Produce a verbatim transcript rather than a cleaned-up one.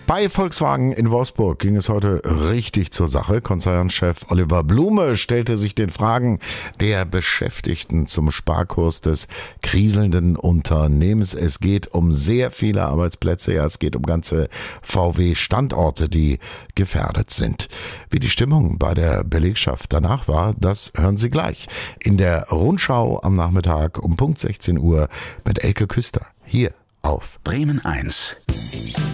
Bei Volkswagen in Wolfsburg ging es heute richtig zur Sache. Konzernchef Oliver Blume stellte sich den Fragen der Beschäftigten zum Sparkurs des kriselnden Unternehmens. Es geht um sehr viele Arbeitsplätze, ja, es geht um ganze V W-Standorte, die gefährdet sind. Wie die Stimmung bei der Belegschaft danach war, das hören Sie gleich in der Rundschau am Nachmittag um Punkt sechzehn Uhr mit Elke Küster hier auf Bremen eins.